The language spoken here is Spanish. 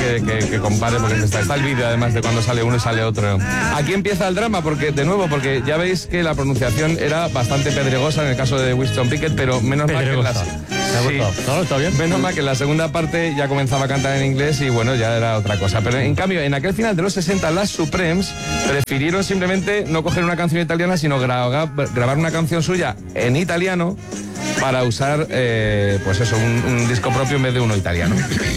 que compare, porque está el vídeo además de cuando sale uno y sale otro. Aquí empieza el drama, porque ya veis que la pronunciación era bastante pedregosa en el caso de Winston Pickett, pero menos mal que en las... Sí. No, está bien. Menos mal que en la segunda parte ya comenzaba a cantar en inglés y bueno, ya era otra cosa. Pero en cambio, en aquel final de los 60, las Supremes prefirieron simplemente no coger una canción italiana, sino grabar una canción suya en italiano para usar, pues eso, un disco propio en vez de uno italiano.